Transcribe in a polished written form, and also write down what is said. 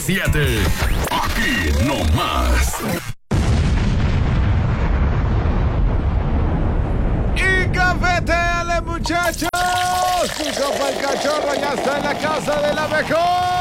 7. Aquí nomás. Y cafetéale, muchachos. Su copa el cachorro ya está en la casa de la mejor.